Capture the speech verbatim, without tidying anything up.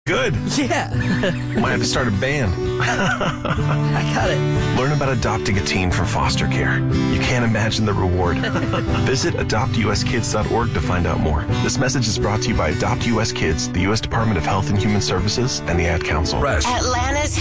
Good. Yeah. Might have to start a band. I got it. Learn about adopting a teen from foster care. You can't imagine the reward. Visit adopt u s kids dot org to find out more. This message is brought to you by Adopt U S Kids, the U S Department of Health and Human Services, and the Ad Council. Atlanta's